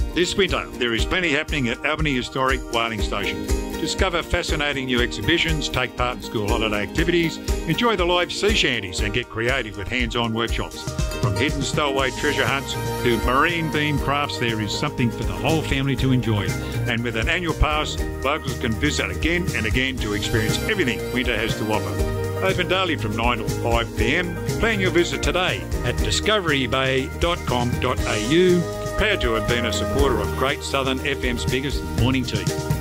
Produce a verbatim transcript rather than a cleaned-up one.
This winter, there is plenty happening at Albany Historic Whaling Station. Discover fascinating new exhibitions, take part in school holiday activities, enjoy the live sea shanties and get creative with hands-on workshops. From hidden stowaway treasure hunts to marine-themed crafts, there is something for the whole family to enjoy. And with an annual pass, locals can visit again and again to experience everything winter has to offer. Open daily from nine till five p m. Plan your visit today at discovery bay dot com dot a u. Proud to have been a supporter of Great Southern F M's biggest morning tea.